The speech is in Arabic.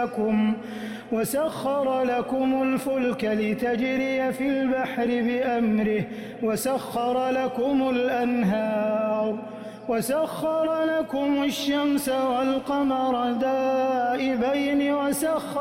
وسخر لكم الفلك لتجري في البحر بأمره وسخر لكم الأنهار وسخر لكم الشمس والقمر دائبين